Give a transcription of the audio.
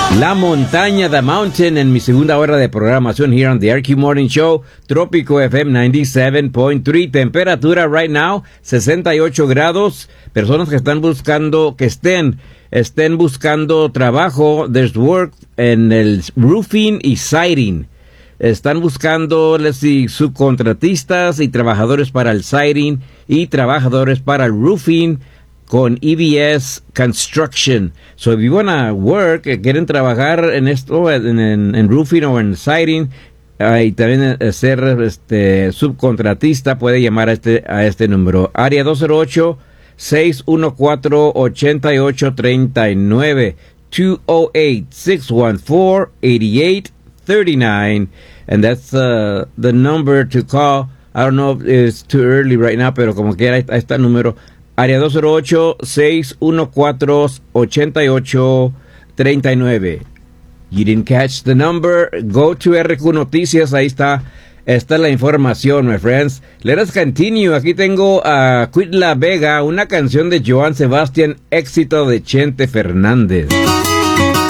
La montaña, The Mountain, en mi segunda hora de programación here on the RQ Morning Show, Trópico FM 97.3, temperatura right now 68 grados, personas que están buscando, que estén buscando trabajo, there's work en el roofing y siding. Están buscando subcontratistas y trabajadores para el siding y trabajadores para el roofing con EBS Construction. So if you wanna work, quieren trabajar en esto, en roofing o en siding, y también ser subcontratista, puede llamar a este número. Área 208-614-8839. 208-614-8839. And that's the number to call. I don't know if it's too early right now, pero como quiera, ahí está el número. Área 208-614-8839. You didn't catch the number? Go to RQ Noticias. Ahí está la información, my friends. Let us continue. Aquí tengo a Quit La Vega, una canción de Joan Sebastián, éxito de Chente Fernández.